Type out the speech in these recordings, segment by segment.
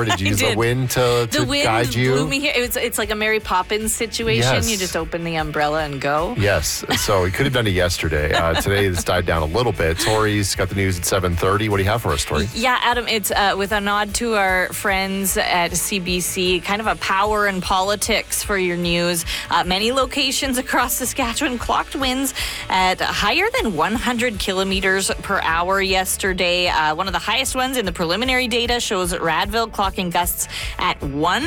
or did you use the wind to guide you? The wind blew me here. It's like a Mary Poppins situation. Yes. You just open the umbrella and go. Yes. So we could have done it yesterday. Today it's died down a little bit. Tori's got the news at 7:30. What do you have for us, Tori? Yeah, Adam, it's with a nod to our friends at CBC, kind of a power and politics for your news. Many locations across Saskatchewan clocked winds at higher than 100 kilometers per hour yesterday. One of the highest ones in the preliminary data shows Radville clocking gusts at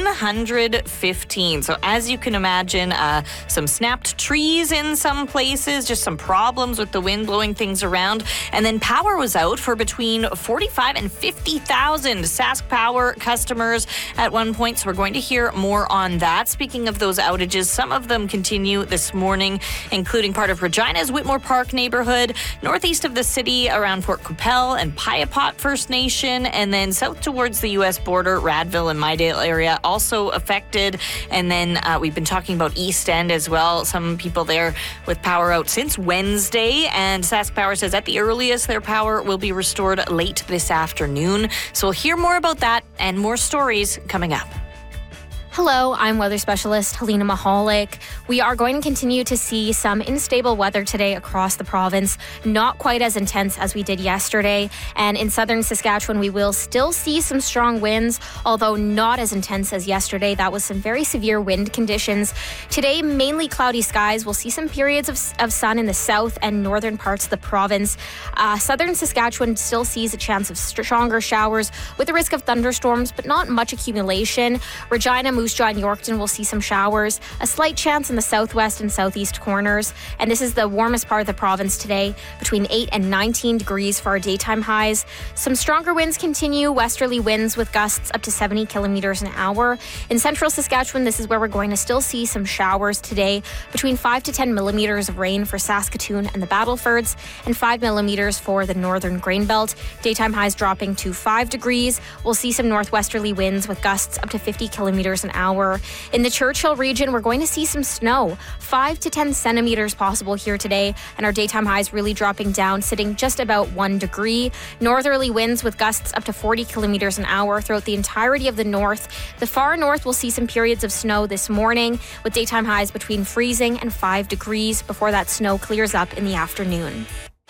115. So as you can imagine, some snapped trees in some places, just some problems with the wind blowing things around. And then power was out for between 45 and 50,000 Sask Power customers at one point. So we're going to hear more on that. Speaking of those outages, some of them continue this morning, including part of Regina's Whitmore Park neighborhood, northeast of the city around Fort Coupel and Piapot First Nation, and then south towards the U.S. border, Radville and Mydale area also affected. And then we've been talking about East End as well. Some people there with power out since Wednesday, and Sask Power says at the earliest their power will be restored late this afternoon. So we'll hear more about that and more stories coming up. Hello, I'm weather specialist Helena Mahalik. We are going to continue to see some unstable weather today across the province, not quite as intense as we did yesterday. And in southern Saskatchewan, we will still see some strong winds, although not as intense as yesterday. That was some very severe wind conditions. Today, mainly cloudy skies. We'll see some periods of sun in the south and northern parts of the province. Southern Saskatchewan still sees a chance of stronger showers with the risk of thunderstorms, but not much accumulation. Regina, Moose Jaw and Yorkton will see some showers, a slight chance in the southwest and southeast corners. And this is the warmest part of the province today, between 8 and 19 degrees for our daytime highs. Some stronger winds continue, westerly winds with gusts up to 70 kilometers an hour. In central Saskatchewan, this is where we're going to still see some showers today, between 5 to 10 millimeters of rain for Saskatoon and the Battlefords, and 5 millimeters for the northern Grain Belt. Daytime highs dropping to 5 degrees. We'll see some northwesterly winds with gusts up to 50 kilometers an hour. In the Churchill region, we're going to see some snow, 5 to 10 centimeters possible here today, and our daytime highs really dropping down, sitting just about 1 degree. Northerly winds with gusts up to 40 kilometers an hour throughout the entirety of the north. The far north will see some periods of snow this morning, with daytime highs between freezing and 5 degrees before that snow clears up in the afternoon.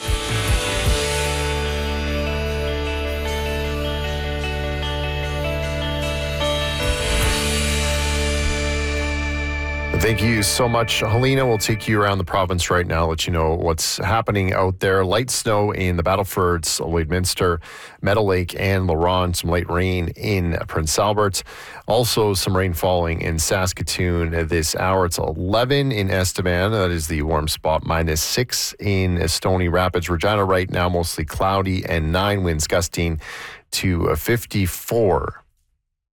Thank you so much, Helena. We'll take you around the province right now, let you know what's happening out there. Light snow in the Battlefords, Lloydminster, Meadow Lake, and La Ronde. Some late rain in Prince Albert. Also, some rain falling in Saskatoon this hour. It's 11 in Estevan. That is the warm spot. -6 in Stony Rapids. Regina right now, mostly cloudy, and 9 winds gusting to 54.